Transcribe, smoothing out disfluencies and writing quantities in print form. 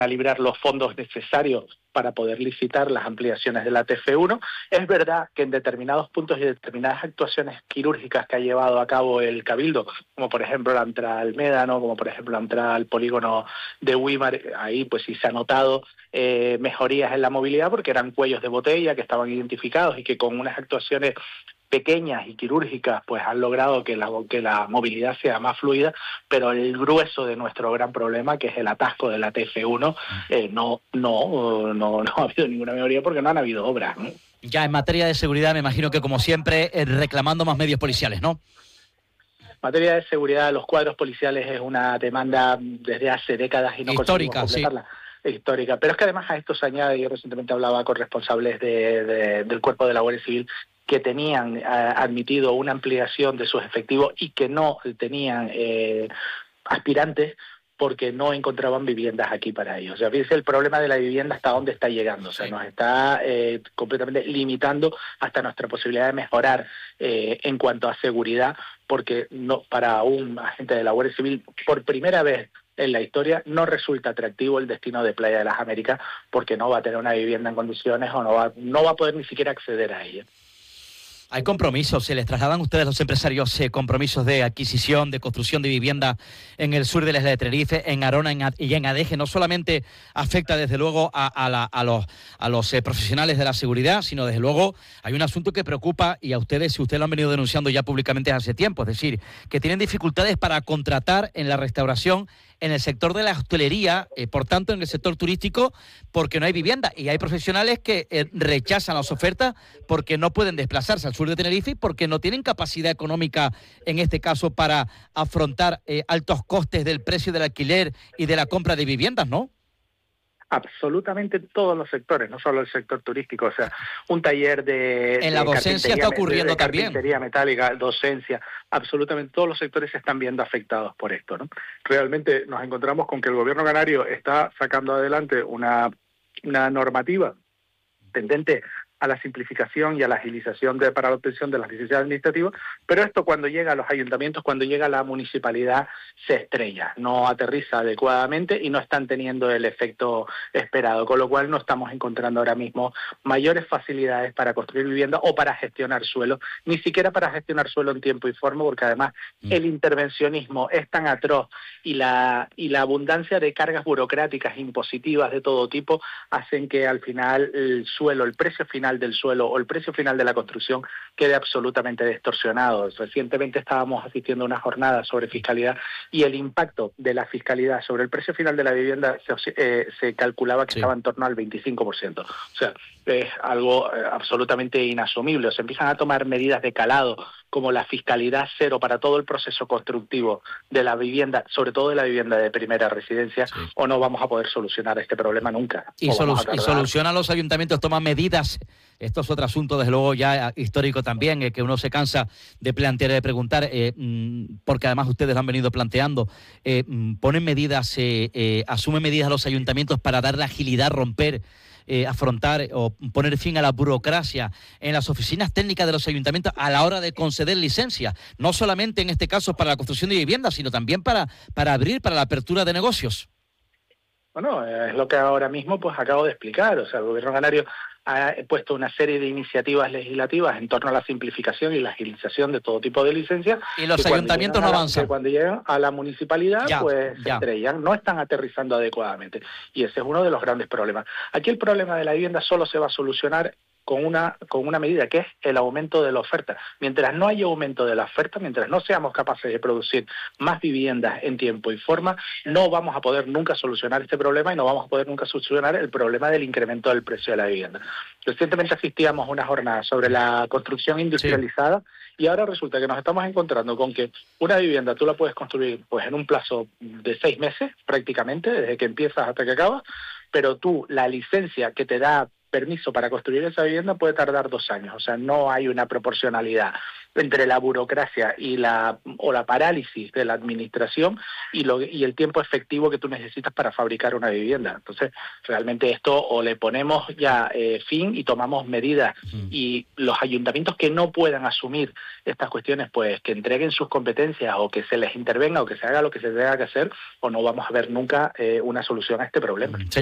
a librar los fondos necesarios para poder licitar las ampliaciones de la TF1. Es verdad que en determinados puntos y determinadas actuaciones quirúrgicas que ha llevado a cabo el Cabildo, como por ejemplo la entrada al Médano, como por ejemplo la entrada al polígono de Güímar, ahí pues sí se ha notado mejorías en la movilidad porque eran cuellos de botella que estaban identificados y que con unas actuaciones pequeñas y quirúrgicas pues han logrado que la movilidad sea más fluida, pero el grueso de nuestro gran problema, que es el atasco de la TF1, no ha habido ninguna mejoría porque no han habido obras, ¿no? Ya en materia de seguridad, me imagino que como siempre, reclamando más medios policiales, ¿no? En materia de seguridad, los cuadros policiales es una demanda desde hace décadas y no histórica, conseguimos completarla. Sí. Histórica, pero es que además a esto se añade, yo recientemente hablaba con responsables del cuerpo de la Guardia Civil que tenían admitido una ampliación de sus efectivos y que no tenían aspirantes porque no encontraban viviendas aquí para ellos. O sea, fíjense el problema de la vivienda hasta dónde está llegando. O sea, nos está completamente limitando hasta nuestra posibilidad de mejorar en cuanto a seguridad, porque no para un agente de la Guardia Civil, por primera vez en la historia, no resulta atractivo el destino de Playa de las Américas porque no va a tener una vivienda en condiciones o no va a poder ni siquiera acceder a ella. Hay compromisos, se les trasladan a ustedes los empresarios compromisos de adquisición, de construcción de vivienda en el sur de la isla de Tenerife, en Arona y en Adeje. No solamente afecta desde luego a los profesionales de la seguridad, sino desde luego hay un asunto que preocupa y a ustedes, si ustedes lo han venido denunciando ya públicamente hace tiempo, es decir, que tienen dificultades para contratar en la restauración, en el sector de la hostelería, por tanto en el sector turístico, porque no hay vivienda y hay profesionales que rechazan las ofertas porque no pueden desplazarse al sur de Tenerife, porque no tienen capacidad económica, en este caso, para afrontar altos costes del precio del alquiler y de la compra de viviendas, ¿no? Absolutamente todos los sectores, no solo el sector turístico, o sea, un taller en la docencia está ocurriendo también. Carpintería metálica, docencia, absolutamente todos los sectores se están viendo afectados por esto, ¿no? Realmente nos encontramos con que el gobierno canario está sacando adelante una normativa tendente a la simplificación y a la agilización para la obtención de las licencias administrativas, pero esto cuando llega a los ayuntamientos, cuando llega a la municipalidad, se estrella, no aterriza adecuadamente y no están teniendo el efecto esperado, con lo cual no estamos encontrando ahora mismo mayores facilidades para construir vivienda o para gestionar suelo, ni siquiera para gestionar suelo en tiempo y forma, porque además el intervencionismo es tan atroz y la abundancia de cargas burocráticas impositivas de todo tipo hacen que al final el suelo, el precio final del suelo o el precio final de la construcción quede absolutamente distorsionado. Recientemente estábamos asistiendo a una jornada sobre fiscalidad y el impacto de la fiscalidad sobre el precio final de la vivienda se calculaba que estaba en torno al 25%. O sea, es algo absolutamente inasumible. Se empiezan a tomar medidas de calado como la fiscalidad cero para todo el proceso constructivo de la vivienda, sobre todo de la vivienda de primera residencia, o no vamos a poder solucionar este problema nunca. Y solucionan los ayuntamientos, toman medidas. Esto es otro asunto, desde luego, ya histórico también, que uno se cansa de plantear y de preguntar, porque además ustedes lo han venido planteando. Ponen medidas, asumen medidas los ayuntamientos para dar la agilidad, romper, afrontar o poner fin a la burocracia en las oficinas técnicas de los ayuntamientos a la hora de conceder licencias, no solamente en este caso para la construcción de viviendas, sino también para abrir, para la apertura de negocios. Bueno, es lo que ahora mismo pues acabo de explicar. O sea, el gobierno canario ha puesto una serie de iniciativas legislativas en torno a la simplificación y la agilización de todo tipo de licencias. Y los ayuntamientos no avanzan. Cuando llegan a la municipalidad, se estrellan, no están aterrizando adecuadamente. Y ese es uno de los grandes problemas. Aquí el problema de la vivienda solo se va a solucionar con una medida que es el aumento de la oferta. Mientras no haya aumento de la oferta, mientras no seamos capaces de producir más viviendas en tiempo y forma, no vamos a poder nunca solucionar este problema y no vamos a poder nunca solucionar el problema del incremento del precio de la vivienda. Recientemente asistíamos a una jornada sobre la construcción industrializada y ahora resulta que nos estamos encontrando con que una vivienda tú la puedes construir pues en un plazo de 6 meses prácticamente, desde que empiezas hasta que acabas, pero tú la licencia que te da permiso para construir esa vivienda puede tardar 2 años, o sea, no hay una proporcionalidad. entre la burocracia y la parálisis de la administración y el tiempo efectivo que tú necesitas para fabricar una vivienda. Entonces, realmente esto o le ponemos ya fin y tomamos medidas, y los ayuntamientos que no puedan asumir estas cuestiones, pues que entreguen sus competencias o que se les intervenga o que se haga lo que se tenga que hacer, o no vamos a ver nunca una solución a este problema.